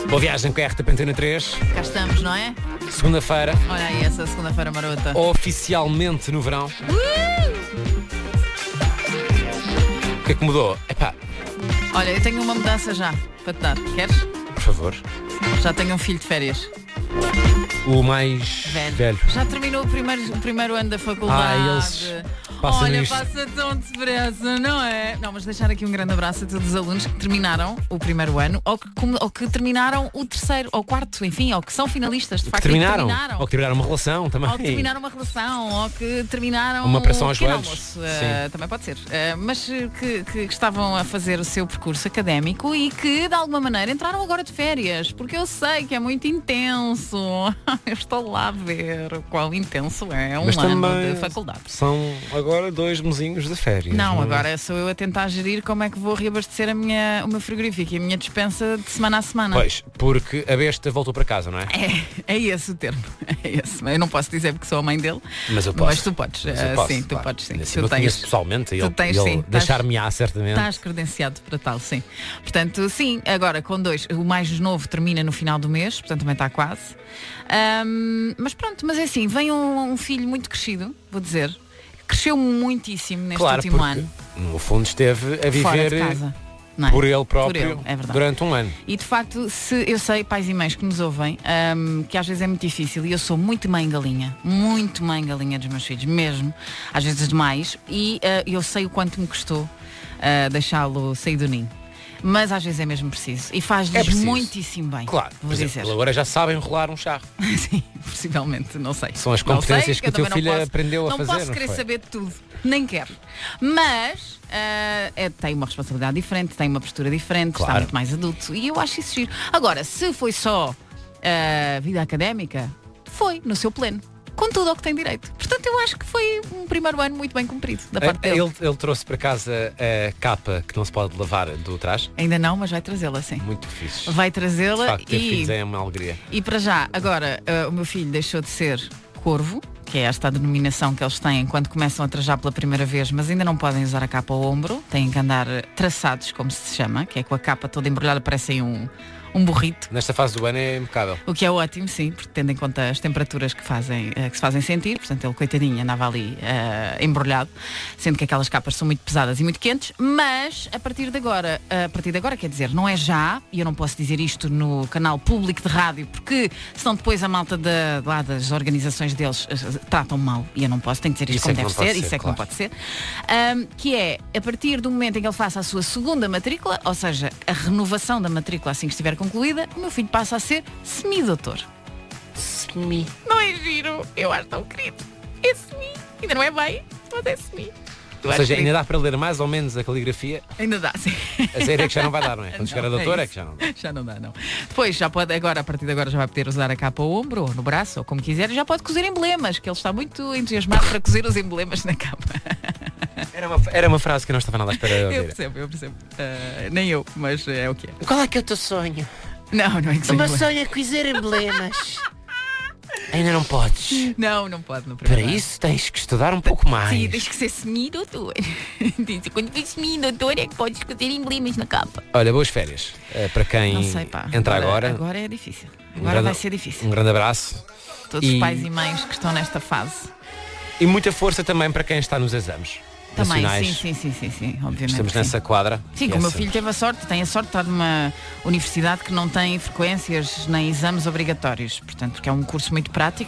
Boa viagem com a RTP Antena 3. Cá estamos, não é? Segunda-feira, Olha aí essa segunda-feira marota. oficialmente no verão. O que é que mudou? Epá, Olha, eu tenho uma mudança já para te dar. Queres? por favor. Já tenho um filho de férias. O mais velho. Já terminou o primeiro ano da faculdade. Eles passam Olha, isto. passa tão depressa, não é? Não, mas deixar aqui um grande abraço a todos os alunos que terminaram o primeiro ano ou que terminaram o terceiro ou quarto, enfim, ou que são finalistas, de facto. Terminaram. Terminaram. Ou que terminaram uma relação também. Ou que terminaram uma relação, ou que terminaram Uma operação um aos pequeno joelhos. almoço. Sim. Também pode ser. Mas que estavam a fazer o seu percurso académico e que, de alguma maneira, entraram agora de férias, porque eu sei que é muito intenso. Eu estou lá a ver o qual intenso é um Mas ano também de faculdade. são agora 2 mesinhos de férias. Não, é? agora sou eu a tentar gerir como é que vou reabastecer o meu frigorífico e a minha despensa de semana a semana. Pois, porque a besta voltou para casa, não é? É esse o termo. É esse. Eu não posso dizer porque sou a mãe dele. Mas eu posso. Mas tu podes. Mas eu posso, Sim, tu claro. podes sim. Ainda Tu assim, eu conheço pessoalmente e tu ele, tens, ele sim, deixar-me-á certamente. Estás credenciado para tal, sim. Portanto, sim, agora com 2. O mais novo termina no final do mês, portanto também está quase. Mas pronto, mas é assim, vem um filho muito crescido, vou dizer. Cresceu muitíssimo neste Claro, último porque ano. no fundo esteve a Fora de viver casa. Não é? por ele próprio Por ele, é verdade. durante um ano. E de facto, se eu sei, pais e mães que nos ouvem, que às vezes é muito difícil, e eu sou muito mãe galinha dos meus filhos, mesmo, às vezes demais, e eu sei o quanto me custou deixá-lo sair do ninho. Mas às vezes é mesmo preciso. E faz-lhes preciso. muitíssimo bem. Claro, vou por dizer. exemplo, agora já sabem enrolar um charro. Sim, possivelmente, não sei. São as Não competências sei, que o teu eu também filho não posso- aprendeu a não fazer, Posso não querer foi? saber de tudo, nem quero. Mas tem uma responsabilidade diferente, tem uma postura diferente, está Claro. muito mais adulto. E eu acho isso giro. Agora, se foi só vida académica, foi no seu pleno. Com tudo ao que tem direito. Portanto, eu acho que foi um primeiro ano muito bem cumprido da parte dele. Ele trouxe para casa a capa que não se pode lavar do trás. Ainda não, mas vai trazê-la, sim. Muito fixe. Vai De trazê-la facto, ter filhos é uma alegria. e para já, agora, o meu filho deixou de ser corvo, que é esta a denominação que eles têm quando começam a trajar pela primeira vez, mas ainda não podem usar a capa ao ombro, têm que andar traçados, como se chama, que é com a capa toda embrulhada, parecem um burrito. Nesta fase do ano é impecável. O que é ótimo, sim, porque tendo em conta as temperaturas que se fazem sentir, portanto ele, coitadinho, andava ali embrulhado, sendo que aquelas capas são muito pesadas e muito quentes, mas a partir de agora, quer dizer, não é já, e eu não posso dizer isto no canal público de rádio, porque senão depois a malta lá das organizações deles tratam mal, e eu não posso, tenho que dizer isto Isso é como que deve não ser, pode isso ser, é que não claro. pode ser, que é, a partir do momento em que ele faça a sua segunda matrícula, ou seja, a renovação da matrícula assim que estiver concluída, o meu filho passa a ser semi-doutor. Semi. Não é giro? Eu acho tão querido. É semi. Ainda não é bem, mas é semi. Ou seja, ainda dá para ler mais ou menos a caligrafia. Ainda dá, sim. A sério é que já não vai dar, não é? Quando chegar a Não, doutora é isso. que já não dá. Já não dá, não. Depois já pode, agora, a partir de agora já vai poder usar a capa ao ombro ou no braço, ou como quiser, e já pode cozer emblemas, que ele está muito entusiasmado para cozer os emblemas na capa. Era uma frase que eu não estava nada à espera de Eu ouvir. percebo. Nem eu, mas é o que é. Qual é que é o teu sonho? Não é que O seja meu emblema. sonho é cozer emblemas. Ainda não podes. Não pode no Para primeiro. isso tens que estudar um pouco mais. Sim, tens que ser semi-doutor. Quando fores semi-doutor é que podes cozer emblemas na capa. Olha, boas férias para quem Não sei, pá. entra agora. Agora é difícil. Um Agora grande- vai ser difícil. Um grande abraço Todos os pais e mães que estão nesta fase. e muita força também para quem está nos exames Também, nacionais. sim, obviamente. Estamos que nessa quadra. Sim, que que o meu essa- filho tem a sorte de estar numa universidade que não tem frequências nem exames obrigatórios, portanto, porque é um curso muito prático.